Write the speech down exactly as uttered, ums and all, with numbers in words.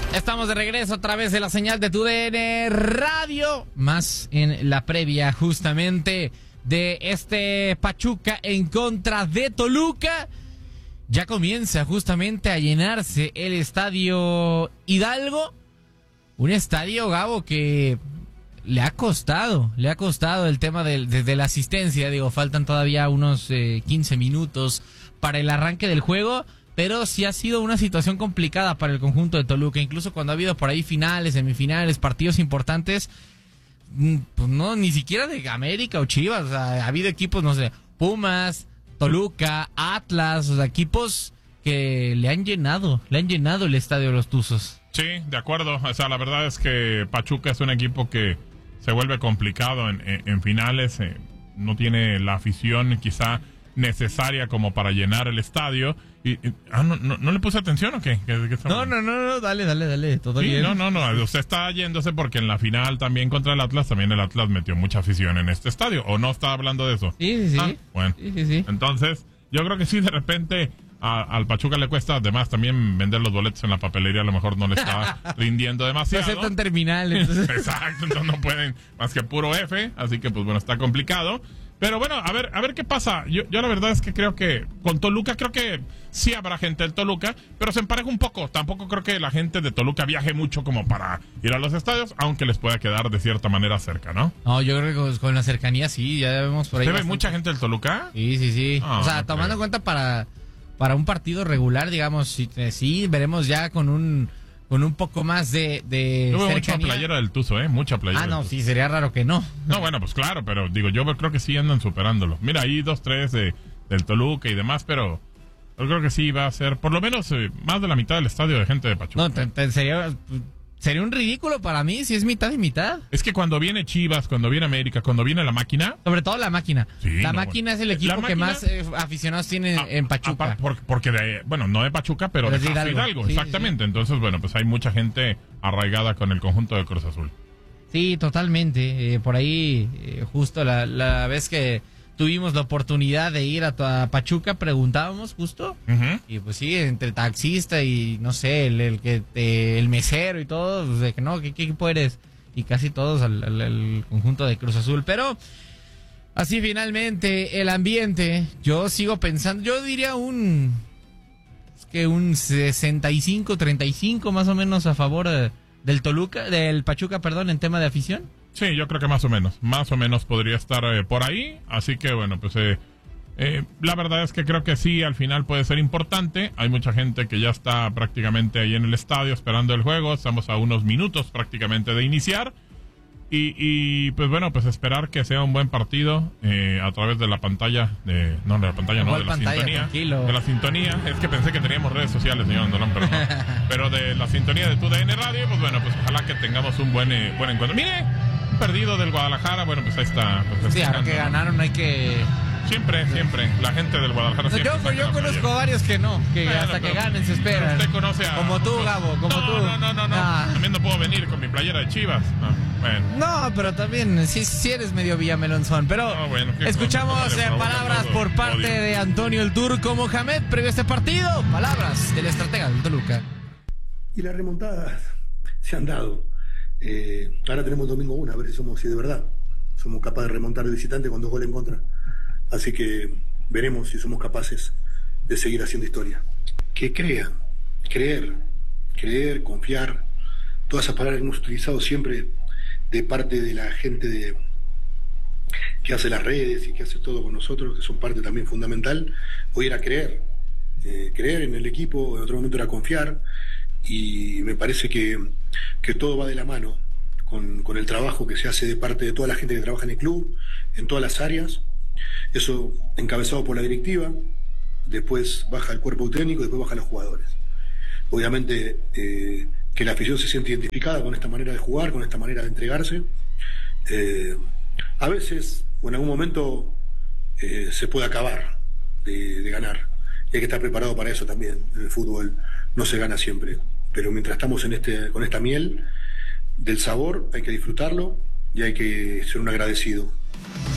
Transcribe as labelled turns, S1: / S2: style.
S1: Estamos de regreso a través de la señal de TUDN Radio, más en la previa justamente de este Pachuca en contra de Toluca. Ya comienza justamente a llenarse el estadio Hidalgo, un estadio, Gabo, que le ha costado, le ha costado el tema de, de, de la asistencia. Digo, faltan todavía unos eh, quince minutos para el arranque del juego, pero sí ha sido una situación complicada para el conjunto de Toluca. Incluso cuando ha habido por ahí finales, semifinales, partidos importantes, pues no, ni siquiera de América o Chivas. O sea, ha habido equipos, no sé, Pumas, Toluca, Atlas, o sea, equipos que le han llenado, le han llenado el estadio de los Tuzos.
S2: Sí, de acuerdo. O sea, la verdad es que Pachuca es un equipo que se vuelve complicado en, en, en finales. Eh, no tiene la afición quizá necesaria como para llenar el estadio. Y, y ah, no, no, ¿no le puse atención o qué? ¿Qué, qué
S1: no, no, no, no, dale, dale, dale, todo
S2: sí,
S1: bien.
S2: No, no, no, usted está yéndose porque en la final también contra el Atlas, también el Atlas metió mucha afición en este estadio. ¿O no está hablando de eso?
S1: Sí, sí, sí.
S2: Ah, bueno,
S1: sí, sí, sí.
S2: Entonces, yo creo que sí, de repente a, al Pachuca le cuesta, además también vender los boletos en la papelería a lo mejor no le está rindiendo demasiado.
S1: No aceptan terminal, entonces.
S2: Exacto, entonces no pueden más que puro F, así que pues bueno, está complicado. Pero bueno, a ver, a ver qué pasa. Yo, yo la verdad es que creo que con Toluca, creo que sí habrá gente del Toluca, pero se empareja un poco. Tampoco creo que la gente de Toluca viaje mucho como para ir a los estadios, aunque les pueda quedar de cierta manera cerca, ¿no?
S1: No, yo creo que con, con la cercanía sí, ya vemos por ahí.
S2: ¿Se ve mucha gente del Toluca?
S1: Sí, sí, sí.
S2: Oh,
S1: o sea,
S2: no
S1: tomando en
S2: creo.
S1: cuenta para, para un partido regular, digamos, sí, eh, sí veremos ya con un con un poco más de, de
S2: Yo veo
S1: cercanía.
S2: mucha playera del Tuzo, ¿eh? Mucha playera.
S1: Ah, no,
S2: del Tuzo.
S1: sí, sería raro que no.
S2: No, bueno, pues claro, pero digo, yo creo que sí andan superándolo. Mira, ahí dos, tres de, del Toluca y demás, pero yo creo que sí va a ser por lo menos eh, más de la mitad del estadio de gente de Pachuca.
S1: No, te, te, sería, sería un ridículo para mí si es mitad y mitad.
S2: Es que cuando viene Chivas, cuando viene América, cuando viene la máquina...
S1: Sobre todo la máquina.
S2: Sí,
S1: la
S2: no,
S1: máquina
S2: bueno.
S1: es el equipo
S2: La
S1: que
S2: máquina-
S1: más eh, aficionados tiene
S2: a-
S1: en Pachuca.
S2: apar- por- porque, de, bueno, no de Pachuca, pero,
S1: Pero
S2: de
S1: es de
S2: Hidalgo,
S1: Hidalgo.
S2: Hidalgo
S1: Sí,
S2: exactamente. Entonces, bueno, pues hay mucha gente arraigada con el conjunto de Cruz Azul.
S1: Sí, totalmente. Eh, por ahí, eh, justo la, la vez que tuvimos la oportunidad de ir a, a Pachuca, preguntábamos justo.
S2: Ujú.
S1: Y pues sí, entre taxista y no sé, el, el que eh, el mesero y todo, pues de que no, ¿qué, qué equipo eres? Y casi todos al, al- al conjunto de Cruz Azul. Pero así finalmente el ambiente, yo sigo pensando, yo diría un es que un sesenta y cinco treinta y cinco más o menos a favor eh, del Toluca, del Pachuca, perdón, en tema de afición.
S2: Sí, yo creo que más o menos. Más o menos podría estar eh, por ahí. Así que, bueno, pues eh, eh, la verdad es que creo que sí, al final puede ser importante. Hay mucha gente que ya está prácticamente ahí en el estadio esperando el juego. Estamos a unos minutos prácticamente de iniciar. Y, y pues bueno, pues esperar que sea un buen partido eh, a través de la pantalla. De, no, de la pantalla, no,
S1: ¿Cuál
S2: de la
S1: pantalla?
S2: sintonía.
S1: Tranquilo.
S2: De la sintonía. Es que pensé que teníamos redes sociales, señor Andolán, pero no. Pero de la sintonía de TUDN Radio, pues bueno, pues ojalá que tengamos un buen, eh, buen encuentro. Mire, un perdido del Guadalajara, bueno, pues ahí está. Pues,
S1: Sí, ahora que
S2: festejando, ¿no?
S1: ganaron hay que...
S2: Siempre, siempre. La gente del Guadalajara
S1: No,
S2: siempre.
S1: yo
S2: saca
S1: yo
S2: la
S1: conozco
S2: playera.
S1: varios que no, que
S2: Bueno,
S1: hasta que
S2: pero-
S1: ganen se
S2: pero
S1: esperan.
S2: Usted conoce a...
S1: Como tú, Gabo, como
S2: no,
S1: tú.
S2: No, no, no, no.
S1: Ah.
S2: También no puedo venir con mi playera de Chivas. No, bueno.
S1: No, pero también, sí, sí eres medio Villamelonzón. Pero
S2: No, bueno, qué
S1: escuchamos
S2: cosa, le
S1: eh,
S2: provoca
S1: palabras
S2: todo
S1: por parte
S2: odio.
S1: de Antonio el Turco Mohamed previo a este partido. Palabras del estratega del Toluca.
S3: Y las remontadas se han dado. Eh, ahora tenemos el domingo una, a ver si somos, si de verdad somos capaces de remontar de visitante con dos goles en contra. Así que veremos si somos capaces de seguir haciendo historia. Que crean, creer, creer, confiar, todas esas palabras que hemos utilizado siempre de parte de la gente de, que hace las redes y que hace todo con nosotros, que son parte también fundamental. Hoy era creer, eh, creer en el equipo, en otro momento era confiar, y me parece que, que todo va de la mano con, con el trabajo que se hace de parte de toda la gente que trabaja en el club, en todas las áreas. Eso encabezado por la directiva, después baja el cuerpo técnico y después bajan los jugadores. Obviamente eh, que la afición se siente identificada con esta manera de jugar, con esta manera de entregarse. Eh, a veces, o en algún momento, eh, se puede acabar de, de ganar. Y hay que estar preparado para eso también. En el fútbol no se gana siempre. Pero mientras estamos en este, con esta miel del sabor, hay que disfrutarlo y hay que ser un agradecido.